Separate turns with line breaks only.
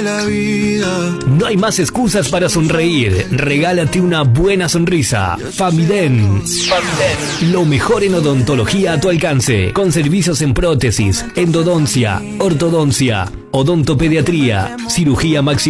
de la vida.
No hay más excusas para sonreír. Regálate una buena sonrisa. Famiden. Lo mejor en odontología a tu alcance. Con servicios en prótesis, endodoncia, ortodoncia, odontopediatría, cirugía maxilar.